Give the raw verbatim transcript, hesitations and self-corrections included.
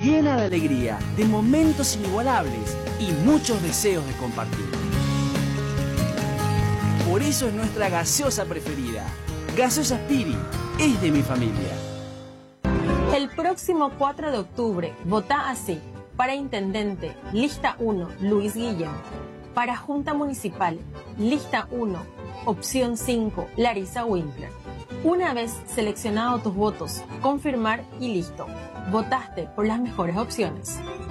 llena de alegría, de momentos inigualables y muchos deseos de compartir. Por eso es nuestra gaseosa preferida. Gaseosa Spiri es de mi familia. El próximo cuatro de octubre, vota así. Para Intendente, lista uno, Luis Guillén. Para Junta Municipal, lista uno, opción cinco, Larisa Winkler. Una vez seleccionado tus votos, confirmar y listo. Votaste por las mejores opciones.